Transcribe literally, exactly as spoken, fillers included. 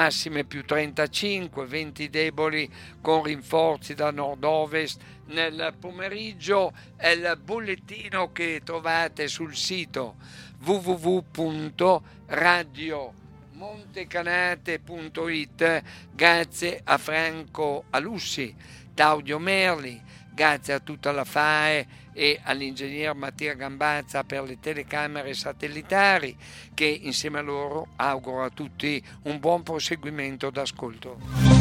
massime più trentacinque, venti deboli con rinforzi da nord-ovest nel pomeriggio. È il bollettino che trovate sul sito w w w punto radio montecanate punto it. Grazie a Franco Alussi, Claudio Merli, grazie a tutta la F A E e all'ingegner Mattia Gambazza per le telecamere satellitari, che insieme a loro auguro a tutti un buon proseguimento d'ascolto.